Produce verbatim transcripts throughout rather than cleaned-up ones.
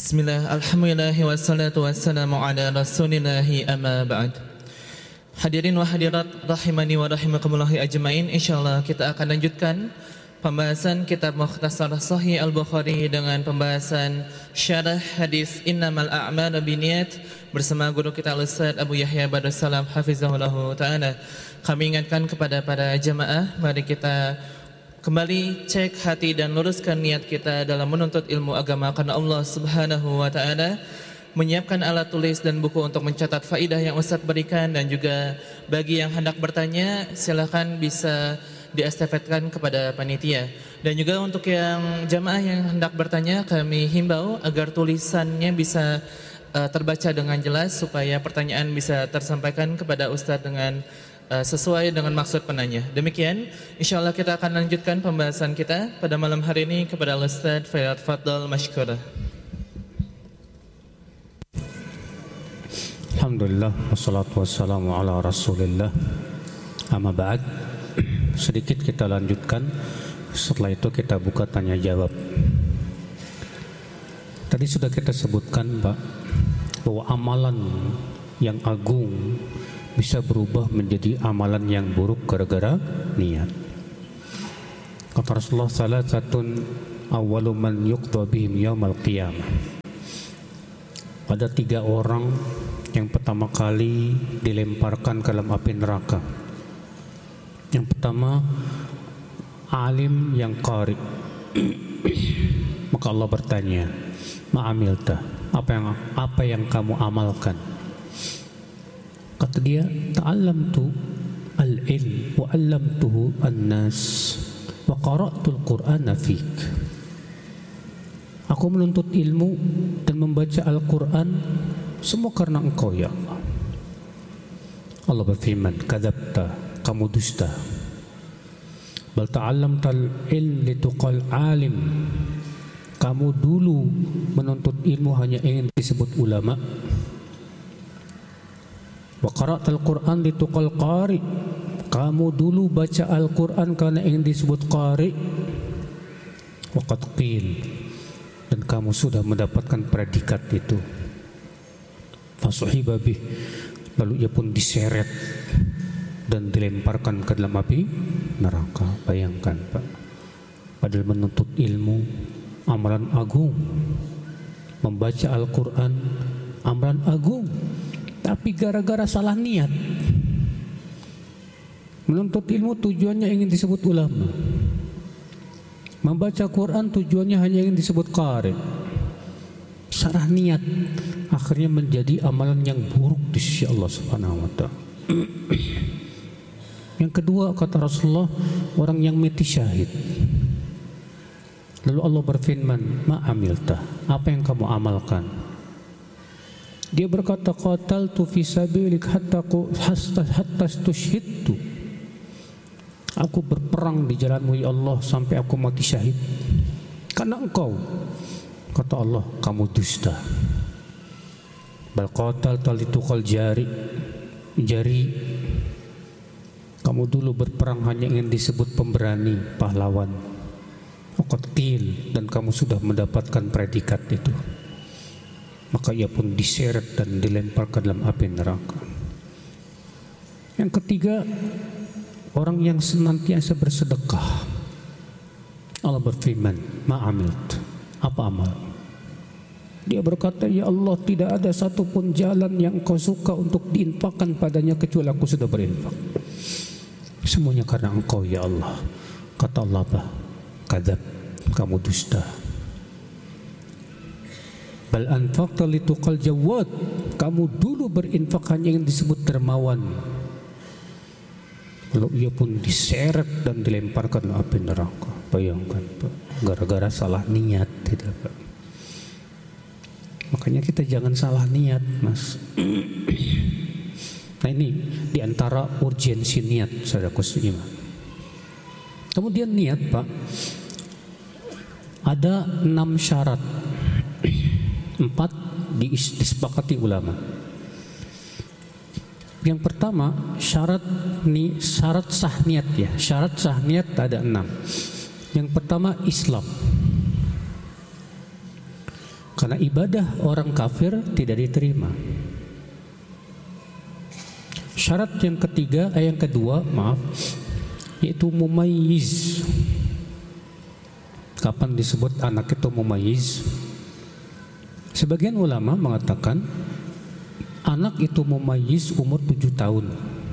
Bismillah, alhamdulillah, wassalatu wassalamu ala rasulillahi amma ba'd. Hadirin wa hadirat rahimani wa rahimakumullah ajmain. InsyaAllah kita akan lanjutkan pembahasan kitab Mukhtasar Sahih Al-Bukhari dengan pembahasan syarah hadis Innamal a'malu binniyat bersama guru kita Al-Ustaz Abu Yahya Badrussalam hafizahullah ta'ala. Kami ingatkan kepada para jamaah, mari kita kembali cek hati dan luruskan niat kita dalam menuntut ilmu agama, karena Allah Subhanahu wa taala menyiapkan alat tulis dan buku untuk mencatat faidah yang Ustaz berikan, dan juga bagi yang hendak bertanya silakan bisa diestafetkan kepada panitia. Dan juga untuk yang jamaah yang hendak bertanya, kami himbau agar tulisannya bisa uh, terbaca dengan jelas supaya pertanyaan bisa tersampaikan kepada Ustaz dengan Uh, sesuai dengan maksud penanya. Demikian, insyaallah kita akan lanjutkan pembahasan kita pada malam hari ini kepada Ustaz Fayad Fadl Mashkurah. Alhamdulillah, wassalatu wassalamu ala rasulillah, amma ba'd. Sedikit kita lanjutkan, setelah itu kita buka tanya jawab. Tadi sudah kita sebutkan, Pak, bahwa amalan yang agung bisa berubah menjadi amalan yang buruk gara-gara niat. Kata Rasulullah, salasatun awwalu man yuqda bihim yaumal qiyamah. Ada tiga orang yang pertama kali dilemparkan ke dalam api neraka. Yang pertama, alim yang qari. Maka Allah bertanya, ma'amilta, apa yang apa yang kamu amalkan? Kata dia, ta'allamtu al-ilm wa 'allamtuhu an-nas wa qara'tul Qur'ana fik. Aku menuntut ilmu dan membaca Al-Qur'an semua karena engkau ya Allah. Allah berfirman, kadzabta, kamu dusta. Bal ta'allamtal ilm lituqal alim. Kamu dulu menuntut ilmu hanya ingin disebut ulama. Wa qara'tal Qur'an lituqal qari. Kamu dulu baca Al-Qur'an karena ingin disebut qari. Wa qad qil, dan kamu sudah mendapatkan predikat itu. Fasuhiba bih, lalu ia pun diseret dan dilemparkan ke dalam api neraka. Bayangkan, Pak, padahal menuntut ilmu amalan agung, membaca Al-Qur'an amalan agung, tapi gara-gara salah niat. Menuntut ilmu tujuannya ingin disebut ulama, membaca Quran tujuannya hanya ingin disebut qari. Salah niat, akhirnya menjadi amalan yang buruk di sisi Allah Subhanahu wa taala. Yang kedua, kata Rasulullah, orang yang mati syahid. Lalu Allah berfirman, ma'amilta, apa yang kamu amalkan? Dia berkata, qataltu fi sabilik hatta hatta tushhidtu. Aku berperang di jalanmu ya Allah sampai aku mati syahid karena engkau. Kata Allah, kamu dusta. Bal qataltu lituqal jari. Jari, kamu dulu berperang hanya ingin disebut pemberani, pahlawan. Qad qil, dan kamu sudah mendapatkan predikat itu. Maka ia pun diseret dan dilempar ke dalam api neraka. Yang ketiga, orang yang senantiasa bersedekah. Allah berfirman, ma'amilt, apa amal? Dia berkata, ya Allah, tidak ada satupun jalan yang kau suka untuk diinfakkan padanya kecuali aku sudah berinfak. Semuanya karena engkau ya Allah. Kata Allah, apa? Kadzab, kamu dusta. Bal anfaqta lituqal jawad. Kamu dulu berinfak hanya yang disebut dermawan. Lalu ia pun diseret dan dilemparkan ke api neraka. Bayangkan, Pak, gara-gara salah niat, tidak, Pak. Makanya kita jangan salah niat, Mas. Nah, ini diantara urgensi niat, saudaraku seiman. Kemudian niat, Pak, ada enam syarat. Empat disepakati ulama. Yang pertama, syarat ni syarat sah niat ya. Syarat sah niat ada enam. Yang pertama, Islam. Karena ibadah orang kafir tidak diterima. Syarat yang ketiga, eh, yang kedua, maaf, yaitu mumayyiz. Kapan disebut anak itu mumayyiz? Sebagian ulama mengatakan anak itu mumayyiz umur tujuh tahun.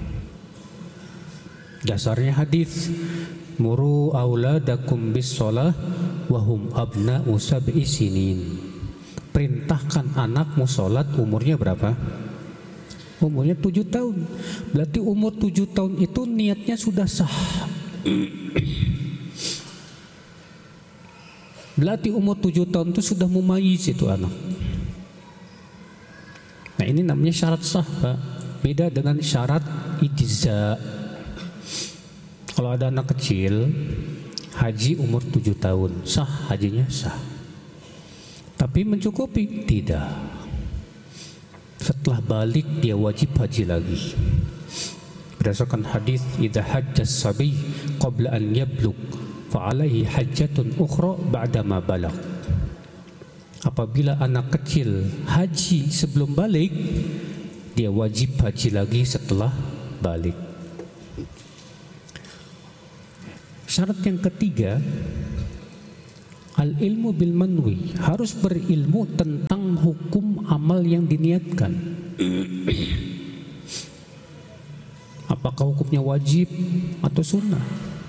Dasarnya hadis, muru auladakum bis shalah wa hum abna'u sab'i sinin. Perintahkan anakmu sholat, umurnya berapa? Umurnya tujuh tahun. Berarti umur tujuh tahun itu niatnya sudah sah. Berarti umur tujuh tahun itu sudah mumayyiz itu anak. Nah, ini namanya syarat sah, Pak. Beda dengan syarat ijza. Kalau ada anak kecil haji umur tujuh tahun, sah hajinya, sah. Tapi mencukupi? Tidak. Setelah balik dia wajib haji lagi. Berdasarkan hadis, idza hajjas sabi qabla an yablugh fa alaihi hajjatun ukhra ba'da ma balagh. Apabila anak kecil haji sebelum balik, dia wajib haji lagi setelah balik. Syarat yang ketiga, al-ilmu bil manwi, harus berilmu tentang hukum amal yang diniatkan. Apakah hukumnya wajib atau sunnah?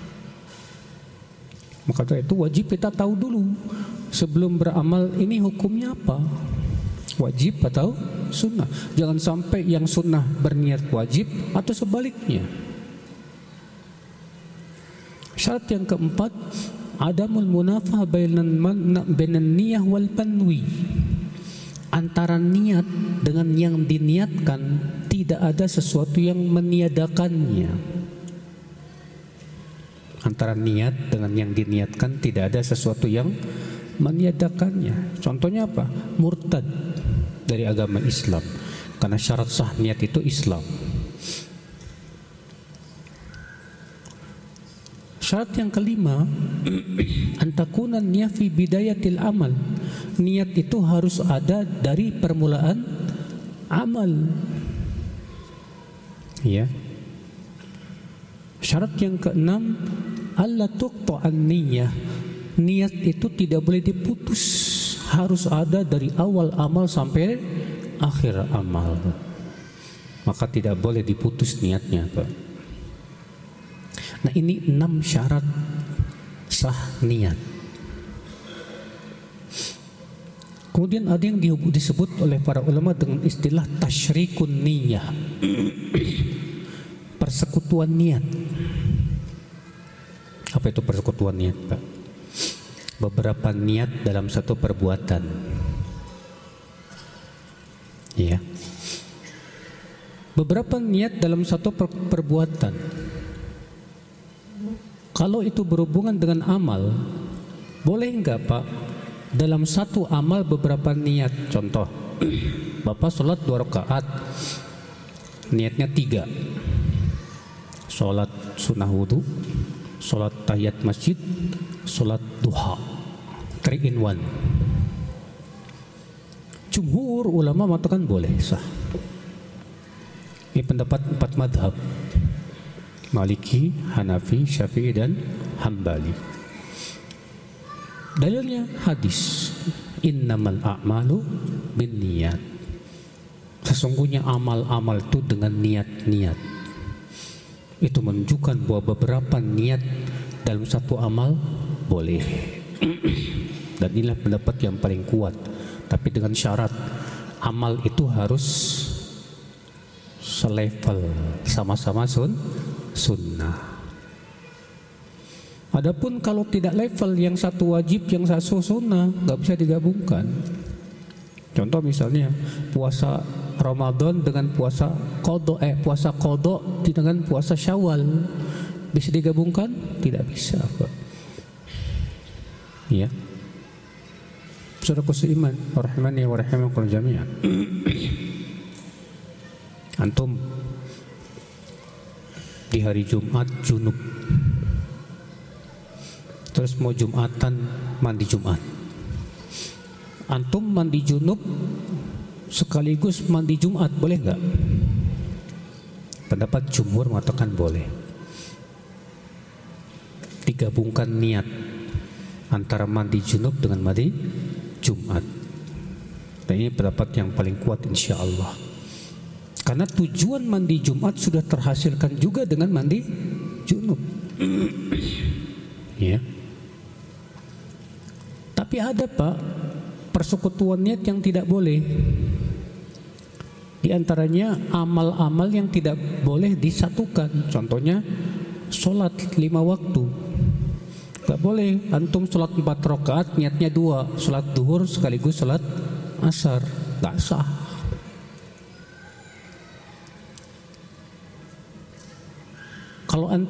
Maka dari itu wajib kita tahu dulu sebelum beramal, ini hukumnya apa? Wajib atau sunnah? Jangan sampai yang sunnah berniat wajib atau sebaliknya. Syarat yang keempat, adamul munafah bainan niyah wal panwi. Antara niat dengan yang diniatkan tidak ada sesuatu yang meniadakannya. Antara niat dengan yang diniatkan tidak ada sesuatu yang meniadakannya. Contohnya apa? Murtad dari agama Islam. Karena syarat sah niat itu Islam. Syarat yang kelima, antakuna niyah fi bidayatil amal. Niat itu harus ada dari permulaan amal. Ya. Syarat yang keenam, alla tuqta'an niyah. Niat itu tidak boleh diputus, harus ada dari awal amal sampai akhir amal. Maka tidak boleh diputus niatnya, Pak. Nah, ini enam syarat sah niat. Kemudian ada yang disebut oleh para ulama dengan istilah tasyrikun niyah, persekutuan niat. Apa itu persekutuan niat, Pak? Beberapa niat dalam satu perbuatan. Ya. Beberapa niat dalam satu per perbuatan. Kalau itu berhubungan dengan amal, boleh enggak, Pak, dalam satu amal beberapa niat? Contoh, Bapak sholat dua rakaat, niatnya tiga. Sholat sunnah wudhu, sholat tahiyat masjid, sholat duha, three in one. Jumhur ulama mengatakan boleh, sah. Ini pendapat empat madhab, Maliki, Hanafi, Syafi'i, dan Hambali. Dalilnya hadis, innamal a'malu binniyat. Sesungguhnya amal-amal itu dengan niat-niat. Itu menunjukkan bahwa beberapa niat dalam satu amal boleh. Dan inilah pendapat yang paling kuat. Tapi dengan syarat amal itu harus selevel, sama-sama sun sunnah. Adapun kalau tidak level, yang satu wajib, yang satu sunnah, nggak bisa digabungkan. Contoh misalnya puasa Ramadan dengan puasa qadha, eh puasa qadha dengan puasa Syawal, bisa digabungkan? Tidak bisa, Pak. Ya. Saudaraku seiman, rahimani wa rahimakumullah jami'an. Antum di hari Jumat junub, terus mau Jumatan mandi Jumat. Antum mandi junub sekaligus mandi Jumat, boleh nggak? Pendapat jumhur mengatakan boleh. Digabungkan niat antara mandi junub dengan mandi Jumat. Dan ini pendapat yang paling kuat insya Allah. Karena tujuan mandi Jumat sudah terhasilkan juga dengan mandi junub. Ya. Tapi ada Pak persekutuan niat yang tidak boleh. Di antaranya amal-amal yang tidak boleh disatukan. Contohnya sholat lima waktu. Gak boleh antum sholat empat rakaat niatnya dua, sholat duhur sekaligus sholat asar, gak sah. Kalau antum